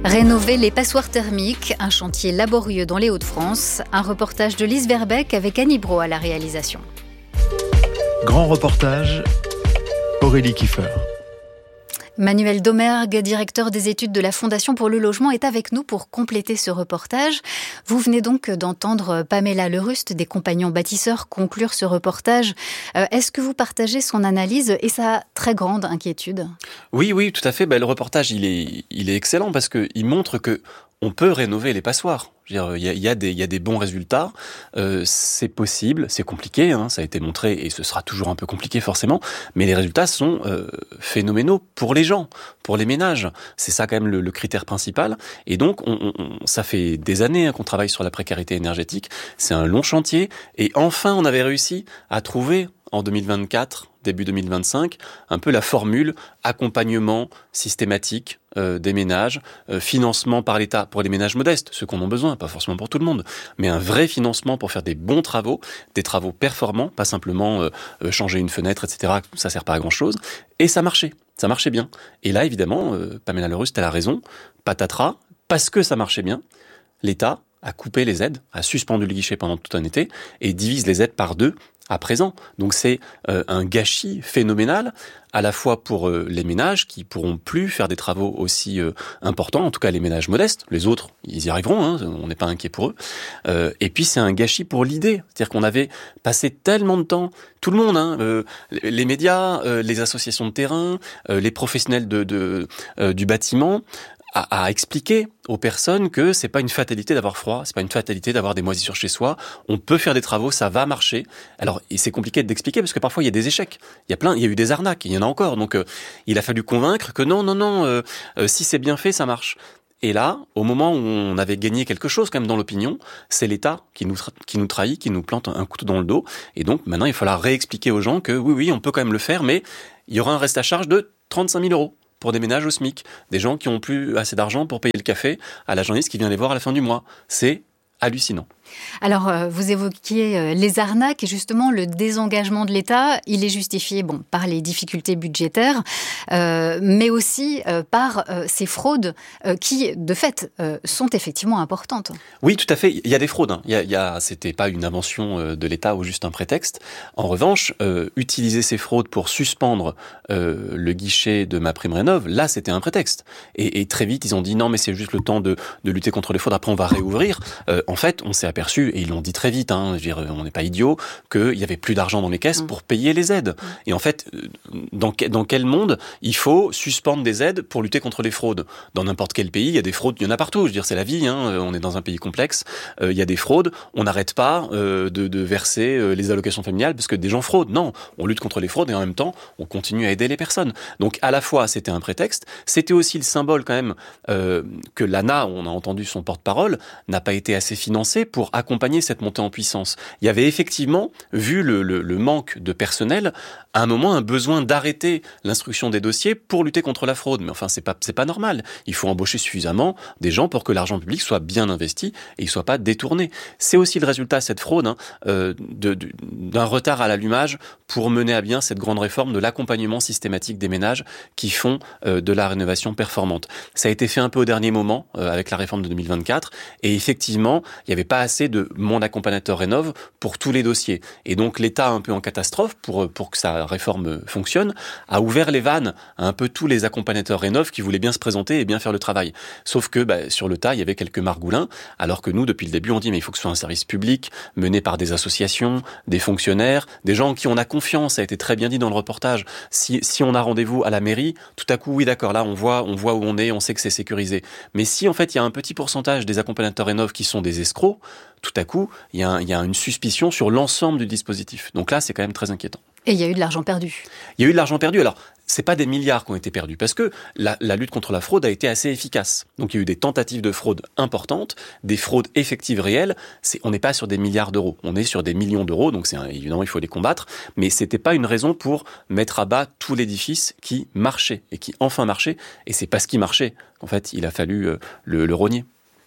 Rénover les passoires thermiques, un chantier laborieux dans les Hauts-de-France. Un reportage de Lise Verbeek avec Annie Brault à la réalisation. Grand reportage, Aurélie Kiefer. Manuel Domergue, directeur des études de la Fondation pour le logement, est avec nous pour compléter ce reportage. Vous venez donc d'entendre Pamela Leruste des Compagnons Bâtisseurs conclure ce reportage. Est-ce que vous partagez son analyse et sa très grande inquiétude ? Oui, tout à fait. Le reportage, il est excellent parce qu'il montre que on peut rénover les passoires. Il y a des bons résultats. C'est possible, c'est compliqué, ça a été montré et ce sera toujours un peu compliqué forcément. Mais les résultats sont phénoménaux pour les gens, pour les ménages. C'est ça quand même le critère principal. Et donc, ça fait des années qu'on travaille sur la précarité énergétique. C'est un long chantier. Et enfin, on avait réussi à trouver en 2024, début 2025, un peu la formule accompagnement systématique des ménages, financement par l'État pour les ménages modestes, ceux qui en ont besoin, pas forcément pour tout le monde, mais un vrai financement pour faire des bons travaux, des travaux performants, pas simplement changer une fenêtre, etc. Ça sert pas à grand-chose. Et ça marchait bien. Et là, évidemment, Pamela Leruste, elle a raison, patatras, parce que ça marchait bien, l'État a coupé les aides, a suspendu le guichet pendant tout un été et divise les aides par 2 à présent. Donc c'est un gâchis phénoménal, à la fois pour les ménages qui pourront plus faire des travaux aussi importants, en tout cas les ménages modestes, les autres, ils y arriveront, on n'est pas inquiet pour eux. Et puis c'est un gâchis pour l'idée, c'est-à-dire qu'on avait passé tellement de temps, tout le monde, les médias, les associations de terrain, les professionnels du bâtiment, à expliquer aux personnes que c'est pas une fatalité d'avoir froid, c'est pas une fatalité d'avoir des moisissures chez soi, on peut faire des travaux, ça va marcher. Alors, et c'est compliqué d'expliquer parce que parfois il y a des échecs, il y a eu des arnaques, il y en a encore. Donc il a fallu convaincre que non, si c'est bien fait, ça marche. Et là, au moment où on avait gagné quelque chose quand même dans l'opinion, c'est l'État qui nous trahit, qui nous plante un couteau dans le dos. Et donc maintenant, il faudra réexpliquer aux gens que oui, on peut quand même le faire, mais il y aura un reste à charge de 35 000 €. Pour des ménages au SMIC, des gens qui ont plus assez d'argent pour payer le café à la journaliste qui vient les voir à la fin du mois. C'est hallucinant. Alors, vous évoquiez les arnaques et justement le désengagement de l'État, il est justifié par les difficultés budgétaires, mais aussi par ces fraudes qui, de fait, sont effectivement importantes. Oui, tout à fait. Il y a des fraudes. C'était pas une invention de l'État ou juste un prétexte. En revanche, utiliser ces fraudes pour suspendre le guichet de MaPrimeRénov', là, c'était un prétexte. Et très vite, ils ont dit non, mais c'est juste le temps de lutter contre les fraudes. Après, on va réouvrir. En fait, on s'est aperçu, et ils l'ont dit très vite, on n'est pas idiot, qu'il y avait plus d'argent dans les caisses pour payer les aides. Et en fait, dans quel monde il faut suspendre des aides pour lutter contre les fraudes ? Dans n'importe quel pays, il y a des fraudes, il y en a partout. C'est la vie, on est dans un pays complexe, il y a des fraudes, on n'arrête pas de verser les allocations familiales parce que des gens fraudent. Non, on lutte contre les fraudes et en même temps, on continue à aider les personnes. Donc à la fois, c'était un prétexte, c'était aussi le symbole quand même que l'ANA, on a entendu son porte-parole, n'a pas été assez financé pour accompagner cette montée en puissance. Il y avait effectivement, vu le manque de personnel, à un moment un besoin d'arrêter l'instruction des dossiers pour lutter contre la fraude. Mais enfin, c'est pas normal. Il faut embaucher suffisamment des gens pour que l'argent public soit bien investi et il soit pas détourné. C'est aussi le résultat, cette fraude, d'un retard à l'allumage pour mener à bien cette grande réforme de l'accompagnement systématique des ménages qui font de la rénovation performante. Ça a été fait un peu au dernier moment avec la réforme de 2024 et effectivement, il n'y avait pas assez de mon accompagnateur rénove pour tous les dossiers. Et donc l'État, un peu en catastrophe pour que sa réforme fonctionne, a ouvert les vannes à un peu tous les accompagnateurs rénove qui voulaient bien se présenter et bien faire le travail. Sauf que sur le tas, il y avait quelques margoulins, alors que nous, depuis le début, on dit mais il faut que ce soit un service public, mené par des associations, des fonctionnaires, des gens en qui on a confiance. Ça a été très bien dit dans le reportage. Si on a rendez-vous à la mairie, tout à coup, oui d'accord, là on voit où on est, on sait que c'est sécurisé. Mais si en fait il y a un petit pourcentage des accompagnateurs rénove qui sont des escrocs, tout à coup, il y a une suspicion sur l'ensemble du dispositif. Donc là, c'est quand même très inquiétant. Et il y a eu de l'argent perdu. Il y a eu de l'argent perdu. Alors, c'est pas des milliards qui ont été perdus, parce que la lutte contre la fraude a été assez efficace. Donc il y a eu des tentatives de fraude importantes, des fraudes effectives réelles. On n'est pas sur des milliards d'euros, on est sur des millions d'euros, donc évidemment il faut les combattre, mais c'était pas une raison pour mettre à bas tout l'édifice qui marchait, et qui enfin marchait, et c'est parce qu'il marchait qu'en fait il a fallu le rogner.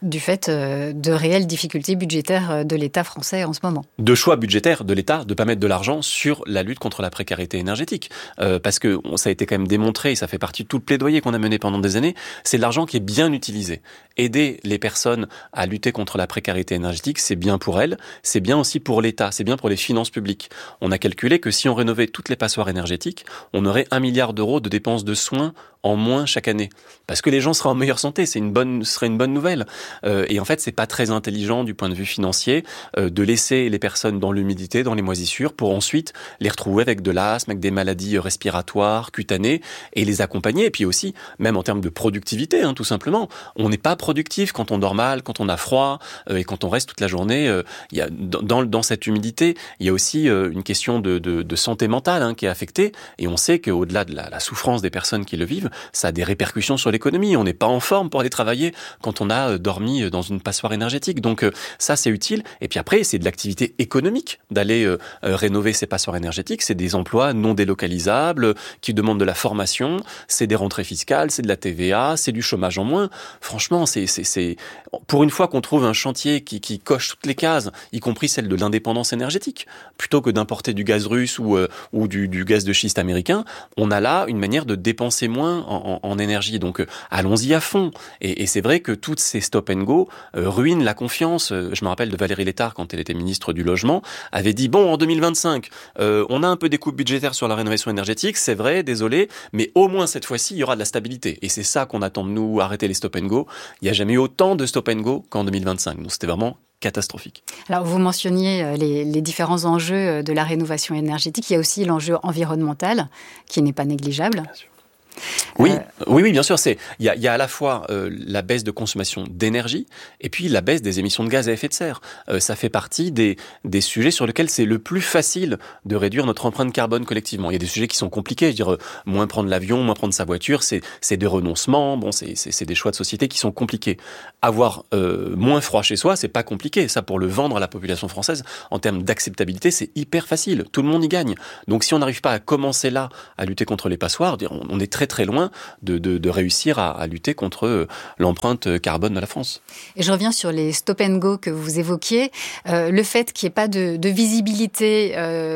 du fait de réelles difficultés budgétaires de l'État français en ce moment. De choix budgétaires de l'État de pas mettre de l'argent sur la lutte contre la précarité énergétique. Parce que ça a été quand même démontré, et ça fait partie de tout le plaidoyer qu'on a mené pendant des années, c'est de l'argent qui est bien utilisé. Aider les personnes à lutter contre la précarité énergétique, c'est bien pour elles, c'est bien aussi pour l'État, c'est bien pour les finances publiques. On a calculé que si on rénovait toutes les passoires énergétiques, on aurait 1 milliard d'euros de dépenses de soins en moins chaque année. Parce que les gens seraient en meilleure santé, ce serait une bonne nouvelle. Et en fait, c'est pas très intelligent du point de vue financier de laisser les personnes dans l'humidité, dans les moisissures, pour ensuite les retrouver avec de l'asthme, avec des maladies respiratoires, cutanées, et les accompagner. Et puis aussi, même en termes de productivité, tout simplement, on n'est pas productif quand on dort mal, quand on a froid, et quand on reste toute la journée. Il y a dans cette humidité, il y a aussi une question de santé mentale qui est affectée. Et on sait qu'au-delà de la souffrance des personnes qui le vivent, ça a des répercussions sur l'économie. On n'est pas en forme pour aller travailler quand on a dormi dans une passoire énergétique. Donc ça, c'est utile. Et puis après, c'est de l'activité économique d'aller rénover ces passoires énergétiques. C'est des emplois non délocalisables qui demandent de la formation. C'est des rentrées fiscales, c'est de la TVA, c'est du chômage en moins. Franchement, c'est pour une fois qu'on trouve un chantier qui coche toutes les cases, y compris celle de l'indépendance énergétique, plutôt que d'importer du gaz russe ou du gaz de schiste américain, on a là une manière de dépenser moins en énergie. Donc allons-y à fond. Et c'est vrai que toutes ces stop and go ruinent la confiance. Je me rappelle de Valérie Létard, quand elle était ministre du Logement, avait dit, bon, en 2025, on a un peu des coupes budgétaires sur la rénovation énergétique, c'est vrai, désolé, mais au moins cette fois-ci, il y aura de la stabilité. Et c'est ça qu'on attend de nous, arrêter les stop and go. Il n'y a jamais eu autant de stop and go qu'en 2025. Donc c'était vraiment catastrophique. Alors, vous mentionniez les différents enjeux de la rénovation énergétique. Il y a aussi l'enjeu environnemental, qui n'est pas négligeable. Bien sûr. Oui, bien sûr. Il y a à la fois la baisse de consommation d'énergie et puis la baisse des émissions de gaz à effet de serre. Ça fait partie des sujets sur lesquels c'est le plus facile de réduire notre empreinte carbone collectivement. Il y a des sujets qui sont compliqués. Je veux dire, moins prendre l'avion, moins prendre sa voiture, c'est des renoncements. Bon, c'est des choix de société qui sont compliqués. Avoir moins froid chez soi, c'est pas compliqué. Ça, pour le vendre à la population française, en termes d'acceptabilité, c'est hyper facile. Tout le monde y gagne. Donc, si on n'arrive pas à commencer là à lutter contre les passoires, on est très très loin de réussir à lutter contre l'empreinte carbone de la France. Et je reviens sur les stop and go que vous évoquiez. Le fait qu'il n'y ait pas de visibilité,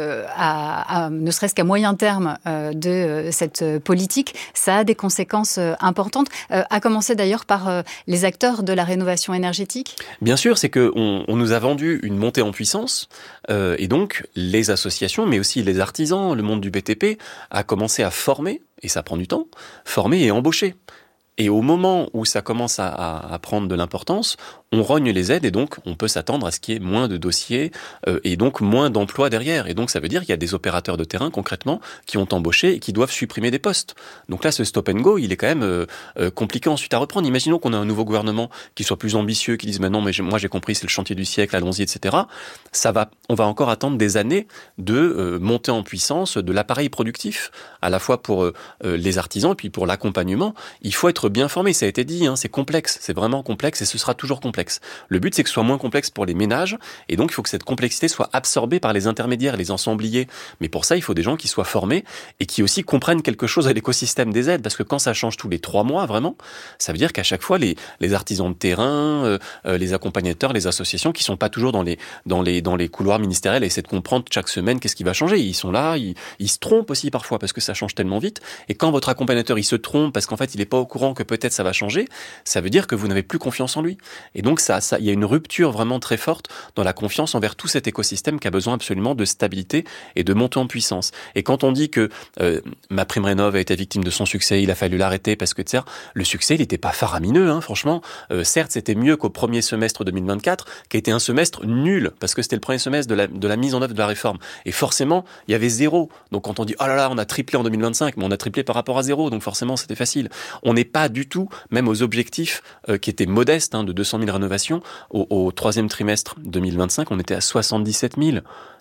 ne serait-ce qu'à moyen terme, de cette politique, ça a des conséquences importantes, à commencer d'ailleurs par les acteurs de la rénovation énergétique. Bien sûr, c'est qu'on nous a vendu une montée en puissance, et donc les associations, mais aussi les artisans, le monde du BTP, a commencé à former, et ça prend du temps, former et embaucher. Et au moment où ça commence à prendre de l'importance, on rogne les aides et donc on peut s'attendre à ce qu'il y ait moins de dossiers et donc moins d'emplois derrière. Et donc ça veut dire qu'il y a des opérateurs de terrain concrètement qui ont embauché et qui doivent supprimer des postes. Donc là, ce stop and go, il est quand même compliqué ensuite à reprendre. Imaginons qu'on a un nouveau gouvernement qui soit plus ambitieux, qui dise maintenant, mais moi j'ai compris, c'est le chantier du siècle, allons-y, etc. On va encore attendre des années de montée en puissance de l'appareil productif, à la fois pour les artisans et puis pour l'accompagnement. Il faut être bien formé, ça a été dit, c'est complexe, c'est vraiment complexe et ce sera toujours complexe. Le but, c'est que ce soit moins complexe pour les ménages et donc il faut que cette complexité soit absorbée par les intermédiaires, les ensembliers. Mais pour ça, il faut des gens qui soient formés et qui aussi comprennent quelque chose à l'écosystème des aides, parce que quand ça change tous les 3 mois, vraiment, ça veut dire qu'à chaque fois, les artisans de terrain, les accompagnateurs, les associations qui sont pas toujours dans les couloirs ministériels essaient de comprendre chaque semaine qu'est-ce qui va changer. Ils sont là, ils se trompent aussi parfois parce que ça change tellement vite. Et quand votre accompagnateur, il se trompe parce qu'en fait, il est pas au courant que peut-être ça va changer, ça veut dire que vous n'avez plus confiance en lui. Et donc il y a une rupture vraiment très forte dans la confiance envers tout cet écosystème qui a besoin absolument de stabilité et de montée en puissance. Et quand on dit que MaPrimeRénov' a été victime de son succès, il a fallu l'arrêter parce que le succès, il n'était pas faramineux, franchement. Certes, c'était mieux qu'au premier semestre 2024, qui a été un semestre nul, parce que c'était le premier semestre de la mise en œuvre de la réforme. Et forcément, il y avait 0. Donc quand on dit, oh là là, on a triplé en 2025, mais on a triplé par rapport à 0, donc forcément, c'était facile. On n'est pas du tout, même aux objectifs qui étaient modestes, de 200 000 rénovations, au troisième trimestre 2025, on était à 77 000.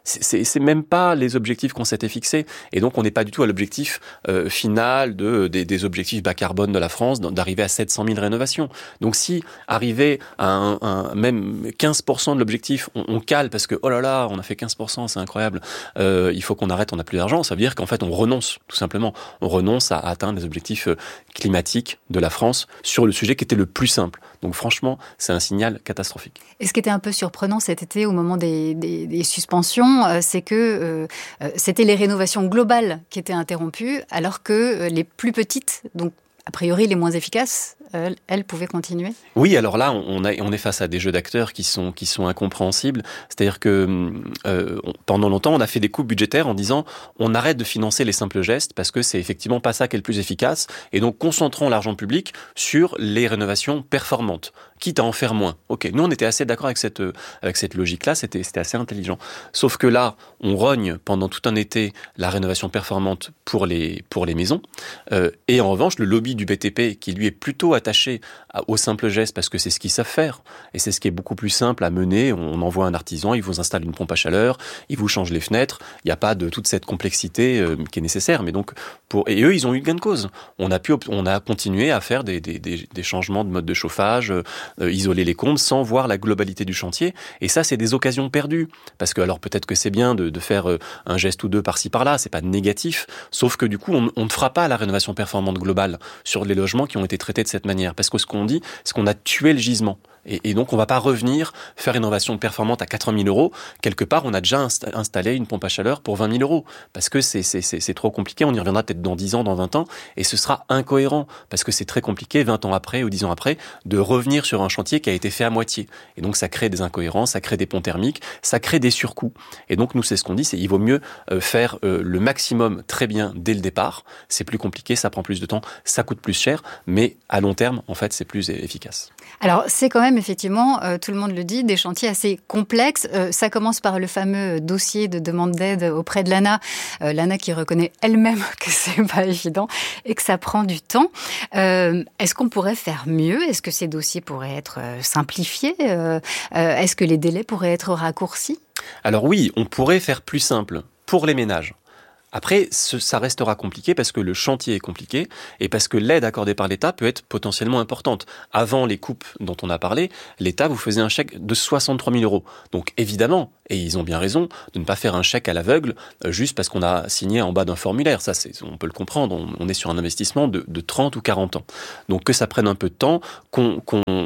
c'est même pas les objectifs qu'on s'était fixés. Et donc, on n'est pas du tout à l'objectif final des objectifs bas carbone de la France, d'arriver à 700 000 rénovations. Donc, si arriver à même 15% de l'objectif, on cale parce que, oh là là, on a fait 15%, c'est incroyable, il faut qu'on arrête, on n'a plus d'argent, ça veut dire qu'en fait, on renonce, tout simplement. On renonce à atteindre les objectifs climatiques de la France sur le sujet qui était le plus simple. Donc, franchement, c'est un signal catastrophique. Et ce qui était un peu surprenant cet été, au moment des suspensions, c'est que c'était les rénovations globales qui étaient interrompues, alors que les plus petites, donc a priori les moins efficaces, elles pouvaient continuer. Oui, alors là, on est face à des jeux d'acteurs qui sont incompréhensibles. C'est-à-dire que pendant longtemps, on a fait des coupes budgétaires en disant on arrête de financer les simples gestes parce que c'est effectivement pas ça qui est le plus efficace. Et donc, concentrons l'argent public sur les rénovations performantes, quitte à en faire moins. Ok, nous on était assez d'accord avec cette logique-là, c'était assez intelligent. Sauf que là, on rogne pendant tout un été la rénovation performante pour les maisons, et en revanche, le lobby du BTP, qui lui est plutôt attaché au simple geste parce que c'est ce qu'ils savent faire, et c'est ce qui est beaucoup plus simple à mener. On envoie un artisan, il vous installe une pompe à chaleur, il vous change les fenêtres, il n'y a pas de toute cette complexité qui est nécessaire. Mais donc, et eux, ils ont eu gain de cause. On a continué à faire des changements de mode de chauffage, isoler les combles sans voir la globalité du chantier. Et ça, c'est des occasions perdues. Parce que, alors peut-être que c'est bien de faire un geste ou deux par-ci par-là, c'est pas négatif. Sauf que du coup, on ne fera pas la rénovation performante globale sur les logements qui ont été traités de cette manière. Parce que ce qu'on dit, c'est qu'on a tué le gisement. Et donc, on va pas revenir faire une rénovation performante à 80 000 euros. Quelque part, on a déjà installé une pompe à chaleur pour 20 000 euros. Parce que c'est trop compliqué. On y reviendra peut-être dans 10 ans, dans 20 ans. Et ce sera incohérent. Parce que c'est très compliqué, 20 ans après ou 10 ans après, de revenir sur un chantier qui a été fait à moitié. Et donc, ça crée des incohérences, ça crée des ponts thermiques, ça crée des surcoûts. Et donc, nous, c'est ce qu'on dit, c'est il vaut mieux faire le maximum très bien dès le départ. C'est plus compliqué, ça prend plus de temps, ça coûte plus cher. Mais à long terme, en fait, c'est plus efficace. Alors, c'est quand même, effectivement, tout le monde le dit, des chantiers assez complexes. Ça commence par le fameux dossier de demande d'aide auprès de l'ANA. L'ANA qui reconnaît elle-même que c'est pas évident et que ça prend du temps. Est-ce qu'on pourrait faire mieux ? Est-ce que ces dossiers pourraient être simplifiés ? Est-ce que les délais pourraient être raccourcis ? Alors oui, on pourrait faire plus simple pour les ménages. Après, ça restera compliqué parce que le chantier est compliqué et parce que l'aide accordée par l'État peut être potentiellement importante. Avant les coupes dont on a parlé, l'État vous faisait un chèque de 63 000 euros. Donc évidemment, et ils ont bien raison, de ne pas faire un chèque à l'aveugle juste parce qu'on a signé en bas d'un formulaire. Ça, on peut le comprendre, on est sur un investissement de 30 ou 40 ans. Donc que ça prenne un peu de temps, qu'on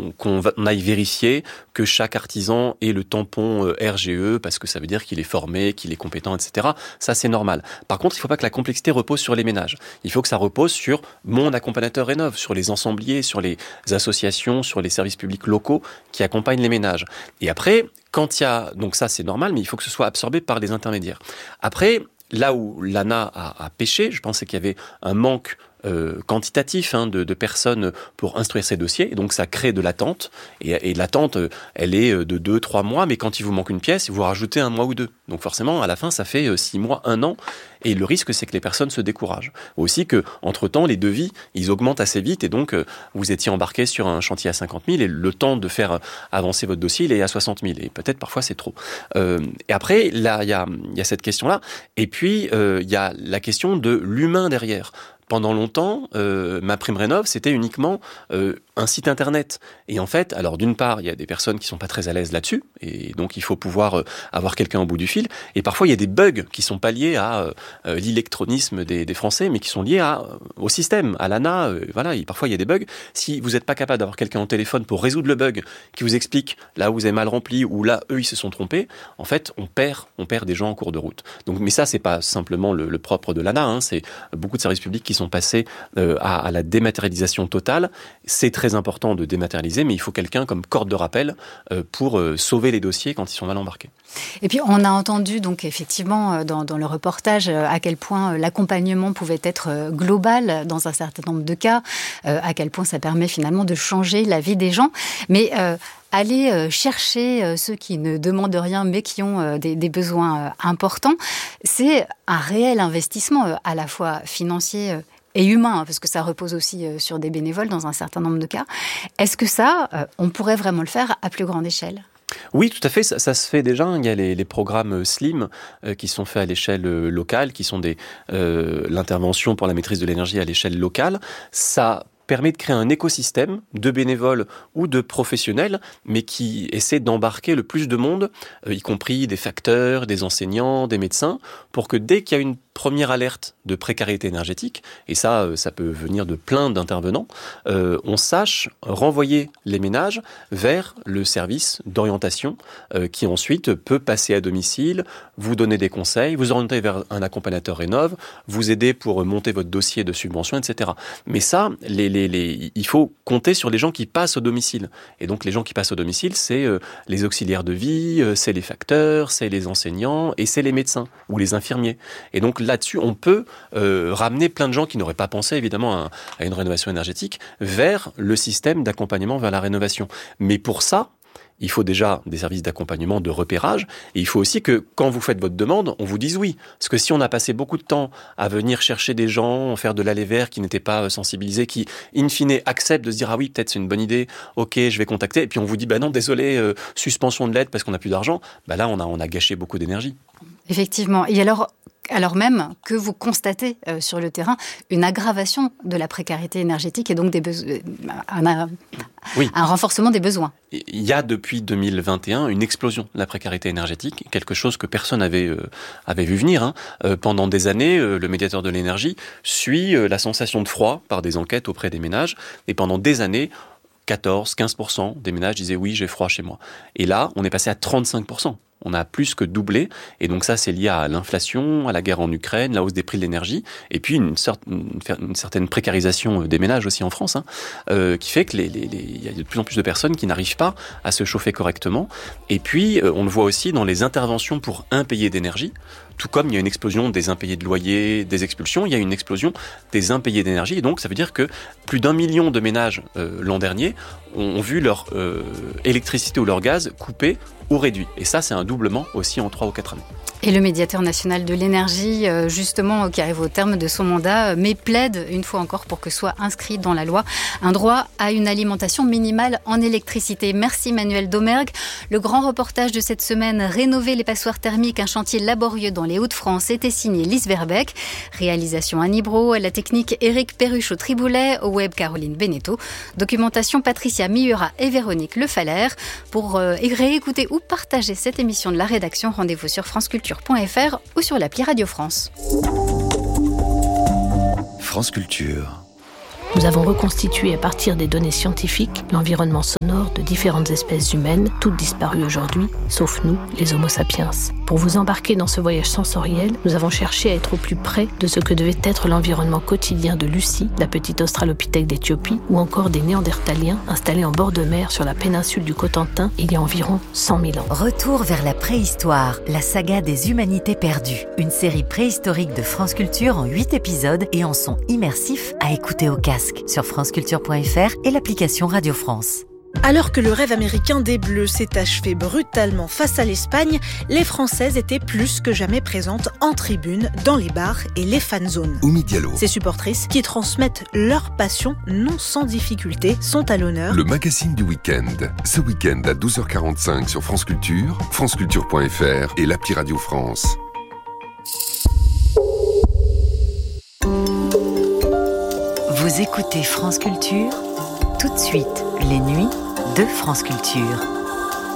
aille vérifier que chaque artisan ait le tampon RGE parce que ça veut dire qu'il est formé, qu'il est compétent, etc. Ça, c'est normal. Par contre, il ne faut pas que la complexité repose sur les ménages. Il faut que ça repose sur mon accompagnateur rénov', sur les ensembliers, sur les associations, sur les services publics locaux qui accompagnent les ménages. Et après, quand il y a... Donc ça, c'est normal, mais il faut que ce soit absorbé par les intermédiaires. Après, là où l'ANA a pêché, je pensais qu'il y avait un manque quantitatif de personnes pour instruire ces dossiers, et donc ça crée de l'attente, et l'attente, elle est de 2-3 mois, mais quand il vous manque une pièce, vous rajoutez 1 mois ou 2. Donc forcément, à la fin, ça fait 6 mois, 1 an, et le risque, c'est que les personnes se découragent. Aussi que, entre-temps, les devis, ils augmentent assez vite, et donc vous étiez embarqué sur un chantier à 50 000, et le temps de faire avancer votre dossier, il est à 60 000, et peut-être parfois c'est trop. Et après, là, il y a cette question-là, et puis il y a la question de l'humain derrière. Pendant longtemps, MaPrimeRénov', c'était uniquement un site internet. Et en fait, alors d'une part, il y a des personnes qui sont pas très à l'aise là-dessus, et donc il faut pouvoir avoir quelqu'un au bout du fil. Et parfois, il y a des bugs qui sont pas liés à l'électronisme des Français, mais qui sont liés au système, à l'ANA. Voilà, parfois il y a des bugs. Si vous n'êtes pas capable d'avoir quelqu'un au téléphone pour résoudre le bug, qui vous explique là où vous avez mal rempli ou là eux ils se sont trompés, en fait, on perd des gens en cours de route. Donc, mais ça, c'est pas simplement le propre de l'ANA. C'est beaucoup de services publics qui sont passés à la dématérialisation totale. C'est très important de dématérialiser, mais il faut quelqu'un comme corde de rappel pour sauver les dossiers quand ils sont mal embarqués. Et puis, on a entendu donc effectivement dans le reportage à quel point l'accompagnement pouvait être global dans un certain nombre de cas, à quel point ça permet finalement de changer la vie des gens. Mais aller chercher ceux qui ne demandent rien mais qui ont des besoins importants, c'est un réel investissement à la fois financier et humain, parce que ça repose aussi sur des bénévoles dans un certain nombre de cas. Est-ce que ça, on pourrait vraiment le faire à plus grande échelle ? Oui, tout à fait, ça se fait déjà. Il y a les programmes SLIM qui sont faits à l'échelle locale, qui sont l'intervention pour la maîtrise de l'énergie à l'échelle locale. Ça permet de créer un écosystème de bénévoles ou de professionnels, mais qui essaie d'embarquer le plus de monde, y compris des facteurs, des enseignants, des médecins, pour que dès qu'il y a une première alerte de précarité énergétique, et ça peut venir de plein d'intervenants, on sache renvoyer les ménages vers le service d'orientation qui ensuite peut passer à domicile, vous donner des conseils, vous orienter vers un accompagnateur rénov', vous aider pour monter votre dossier de subvention, etc. Mais ça, il faut compter sur les gens qui passent au domicile. Et donc les gens qui passent au domicile, c'est les auxiliaires de vie, c'est les facteurs, c'est les enseignants et c'est les médecins ou les infirmiers. Et donc là-dessus, on peut ramener plein de gens qui n'auraient pas pensé évidemment à une rénovation énergétique vers le système d'accompagnement vers la rénovation. Mais pour ça, il faut déjà des services d'accompagnement, de repérage, et il faut aussi que quand vous faites votre demande, on vous dise oui. Parce que si on a passé beaucoup de temps à venir chercher des gens, faire de l'aller vers qui n'étaient pas sensibilisés, qui in fine acceptent de se dire ah oui, peut-être c'est une bonne idée, ok, je vais contacter, et puis on vous dit bah non, désolé, suspension de l'aide parce qu'on n'a plus d'argent, bah là on a gâché beaucoup d'énergie. Effectivement. Et alors même que vous constatez sur le terrain une aggravation de la précarité énergétique et donc un renforcement des besoins. Il y a depuis 2021 une explosion de la précarité énergétique, quelque chose que personne avait vu venir. Pendant des années, le médiateur de l'énergie suit la sensation de froid par des enquêtes auprès des ménages, et pendant des années, 14-15% des ménages disaient oui, j'ai froid chez moi. Et là, on est passé à 35%. On a plus que doublé, et donc ça c'est lié à l'inflation, à la guerre en Ukraine, la hausse des prix de l'énergie, et puis une certaine précarisation des ménages aussi en France, qui fait que il y a de plus en plus de personnes qui n'arrivent pas à se chauffer correctement. Et puis on le voit aussi dans les interventions pour impayés d'énergie. Tout comme il y a une explosion des impayés de loyer, des expulsions, il y a une explosion des impayés d'énergie. Et donc, ça veut dire que plus d'1 million de ménages l'an dernier ont vu leur électricité ou leur gaz coupé ou réduit. Et ça, c'est un doublement aussi en 3 ou 4 années. Et le médiateur national de l'énergie, justement, qui arrive au terme de son mandat, mais plaide une fois encore pour que soit inscrit dans la loi un droit à une alimentation minimale en électricité. Merci Manuel Domergue. Le grand reportage de cette semaine, Rénover les passoires thermiques, un chantier laborieux dans les Hauts-de-France, était signé Lise Verbeek. Réalisation Annie Brault, à la technique Éric Perruchot-Triboulet, au web Caroline Beneteau. Documentation Patricia Miura et Véronique Le Faller. Pour réécouter ou partager cette émission de la rédaction, rendez-vous sur franceculture.fr ou sur l'appli Radio France. France Culture. Nous avons reconstitué à partir des données scientifiques l'environnement sonore de différentes espèces humaines, toutes disparues aujourd'hui, sauf nous, les Homo sapiens. Pour vous embarquer dans ce voyage sensoriel, nous avons cherché à être au plus près de ce que devait être l'environnement quotidien de Lucie, la petite australopithèque d'Éthiopie, ou encore des Néandertaliens installés en bord de mer sur la péninsule du Cotentin il y a environ 100 000 ans. Retour vers la préhistoire, la saga des humanités perdues. Une série préhistorique de France Culture en 8 épisodes et en son immersif à écouter au casque sur franceculture.fr et l'application Radio France. Alors que le rêve américain des Bleus s'est achevé brutalement face à l'Espagne, les Françaises étaient plus que jamais présentes en tribune, dans les bars et les fan zones. Oumi Diallo. Ces supportrices qui transmettent leur passion, non sans difficulté, sont à l'honneur. Le magazine du week-end. Ce week-end à 12h45 sur France Culture, franceculture.fr et l'appli Radio France. Vous écoutez France Culture, tout de suite, les nuits de France Culture.